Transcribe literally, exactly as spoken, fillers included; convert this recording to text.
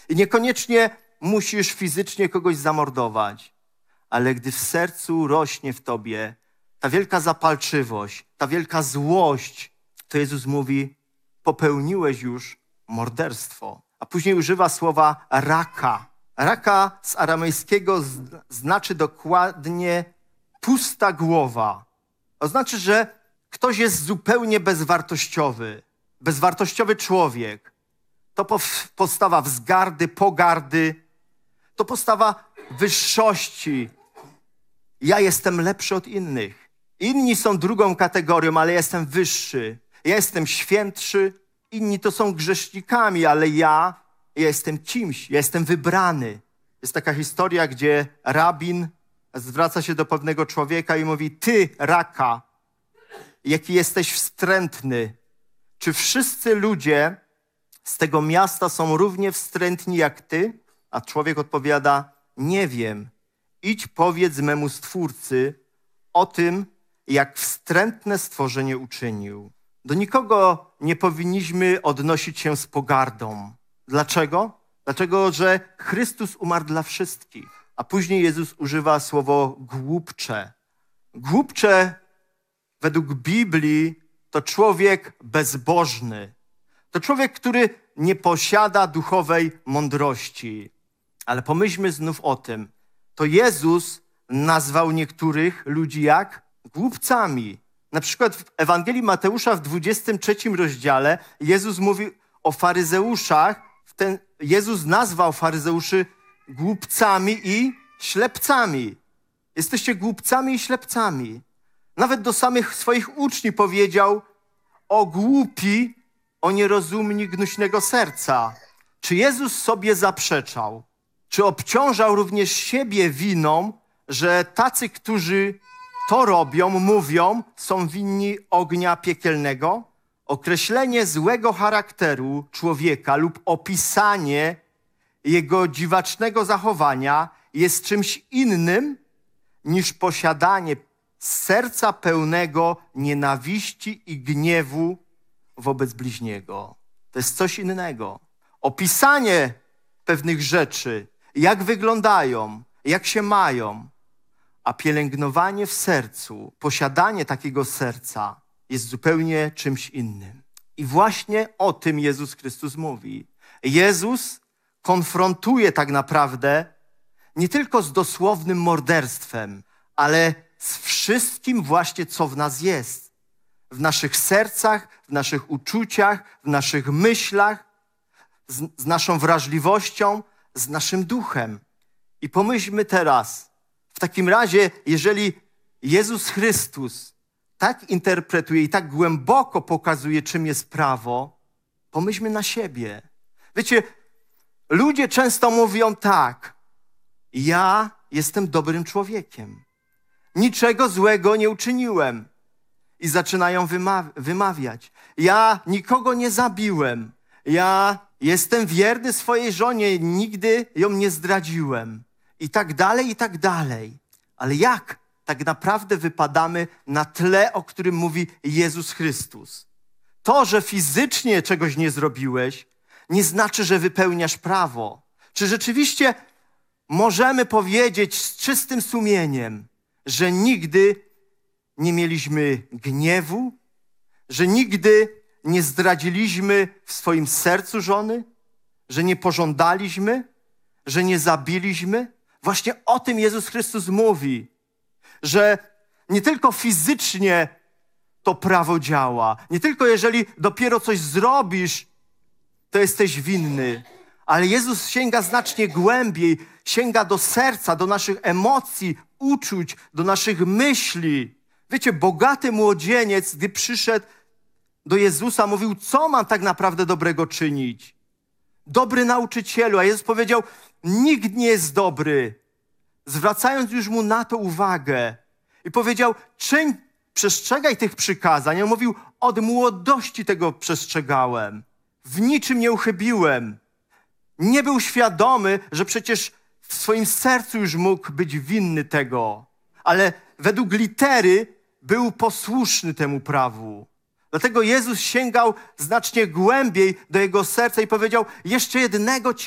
I niekoniecznie musisz fizycznie kogoś zamordować, ale gdy w sercu rośnie w tobie ta wielka zapalczywość, ta wielka złość, to Jezus mówi, popełniłeś już morderstwo. A później używa słowa raka. Raka z aramejskiego znaczy dokładnie pusta głowa. To znaczy, że ktoś jest zupełnie bezwartościowy. Bezwartościowy człowiek. To postawa wzgardy, pogardy. To postawa wyższości. Ja jestem lepszy od innych. Inni są drugą kategorią, ale ja jestem wyższy. Ja jestem świętszy. Inni to są grzesznikami, ale ja, ja jestem kimś. Ja jestem wybrany. Jest taka historia, gdzie rabin zwraca się do pewnego człowieka i mówi, ty, raka, jaki jesteś wstrętny. Czy wszyscy ludzie z tego miasta są równie wstrętni jak ty? A człowiek odpowiada, nie wiem. Idź powiedz memu Stwórcy o tym, jak wstrętne stworzenie uczynił. Do nikogo nie powinniśmy odnosić się z pogardą. Dlaczego? Dlatego, że Chrystus umarł dla wszystkich. A później Jezus używa słowo głupcze. Głupcze według Biblii to człowiek bezbożny. To człowiek, który nie posiada duchowej mądrości. Ale pomyślmy znów o tym. To Jezus nazwał niektórych ludzi jak? Głupcami. Na przykład w Ewangelii Mateusza w dwudziestym trzecim rozdziale Jezus mówi o faryzeuszach. Ten Jezus nazwał faryzeuszy głupcami i ślepcami. Jesteście głupcami i ślepcami. Nawet do samych swoich uczniów powiedział o głupi, o nierozumni gnuśnego serca. Czy Jezus sobie zaprzeczał? Czy obciążał również siebie winą, że tacy, którzy to robią, mówią, są winni ognia piekielnego? Określenie złego charakteru człowieka lub opisanie jego dziwacznego zachowania jest czymś innym niż posiadanie serca pełnego nienawiści i gniewu wobec bliźniego. To jest coś innego. Opisanie pewnych rzeczy, jak wyglądają, jak się mają, a pielęgnowanie w sercu, posiadanie takiego serca jest zupełnie czymś innym. I właśnie o tym Jezus Chrystus mówi. Jezus konfrontuje tak naprawdę nie tylko z dosłownym morderstwem, ale z wszystkim właśnie, co w nas jest. W naszych sercach, w naszych uczuciach, w naszych myślach, z, z naszą wrażliwością, z naszym duchem. I pomyślmy teraz, w takim razie, jeżeli Jezus Chrystus tak interpretuje i tak głęboko pokazuje, czym jest prawo, pomyślmy na siebie. Wiecie, ludzie często mówią tak, ja jestem dobrym człowiekiem. Niczego złego nie uczyniłem. I zaczynają wyma- wymawiać. Ja nikogo nie zabiłem. Ja jestem wierny swojej żonie, nigdy ją nie zdradziłem. I tak dalej, i tak dalej. Ale jak tak naprawdę wypadamy na tle, o którym mówi Jezus Chrystus? To, że fizycznie czegoś nie zrobiłeś, nie znaczy, że wypełniasz prawo. Czy rzeczywiście możemy powiedzieć z czystym sumieniem, że nigdy nie mieliśmy gniewu, że nigdy nie zdradziliśmy w swoim sercu żony, że nie pożądaliśmy, że nie zabiliśmy? Właśnie o tym Jezus Chrystus mówi, że nie tylko fizycznie to prawo działa, nie tylko jeżeli dopiero coś zrobisz, to jesteś winny, ale Jezus sięga znacznie głębiej, sięga do serca, do naszych emocji, uczuć, do naszych myśli. Wiecie, bogaty młodzieniec, gdy przyszedł do Jezusa, mówił, co mam tak naprawdę dobrego czynić? Dobry nauczycielu, a Jezus powiedział, nikt nie jest dobry. Zwracając już mu na to uwagę i powiedział, czyń, przestrzegaj tych przykazań. On mówił, od młodości tego przestrzegałem. W niczym nie uchybiłem. Nie był świadomy, że przecież w swoim sercu już mógł być winny tego. Ale według litery był posłuszny temu prawu. Dlatego Jezus sięgał znacznie głębiej do jego serca i powiedział, jeszcze jednego ci